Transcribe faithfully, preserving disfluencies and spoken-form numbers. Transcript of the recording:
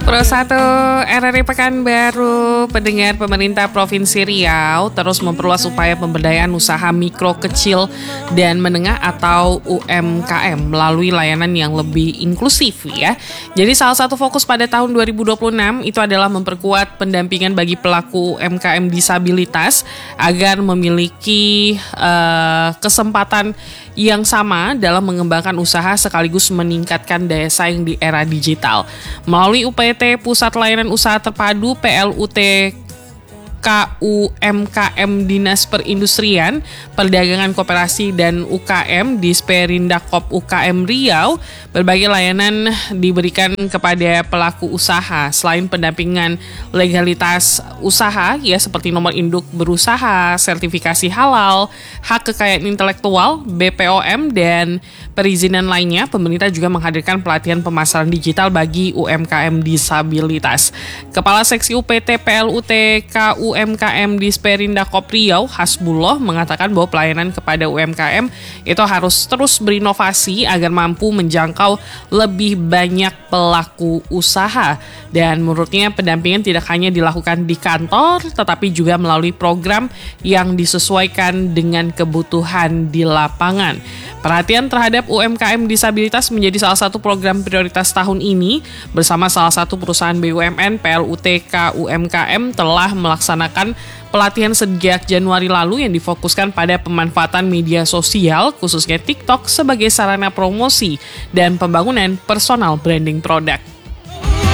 Pro satu R R I Pekanbaru, pendengar, pemerintah Provinsi Riau terus memperluas upaya pemberdayaan usaha mikro, kecil, dan menengah atau U M K M melalui layanan yang lebih inklusif ya. Jadi salah satu fokus pada tahun dua ribu dua puluh enam itu adalah memperkuat pendampingan bagi pelaku U M K M disabilitas agar memiliki uh, kesempatan yang sama dalam mengembangkan usaha sekaligus meningkatkan daya saing di era digital. Melalui U P T Pusat Layanan Usaha Terpadu P L U T K U M K M Dinas Perindustrian, Perdagangan Koperasi dan U K M di Disperindak U K M Riau, berbagai layanan diberikan kepada pelaku usaha selain pendampingan legalitas usaha ya seperti nomor induk berusaha, sertifikasi halal, hak kekayaan intelektual, B P O M dan perizinan lainnya. Pemerintah juga menghadirkan pelatihan pemasaran digital bagi U M K M disabilitas. Kepala Seksi U P T P L U T K U M K M Disperindak Riau, Hasbullah, mengatakan bahwa pelayanan kepada U M K M itu harus terus berinovasi agar mampu menjangkau lebih banyak pelaku usaha. Dan menurutnya pendampingan tidak hanya dilakukan di kantor, tetapi juga melalui program yang disesuaikan dengan kebutuhan di lapangan. Perhatian terhadap U M K M disabilitas menjadi salah satu program prioritas tahun ini. Bersama salah satu perusahaan B U M N, P L U T K U M K M telah melaksanakan pelatihan sejak Januari lalu yang difokuskan pada pemanfaatan media sosial, khususnya TikTok, sebagai sarana promosi dan pembangunan personal branding produk.